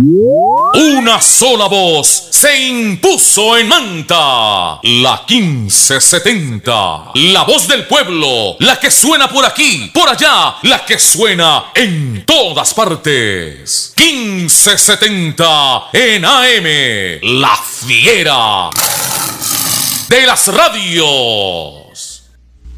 Una sola voz se impuso en Manta. La 1570. La voz del pueblo. La que suena por aquí, por allá. La que suena en todas partes. 1570 en AM. La fiera de las radios.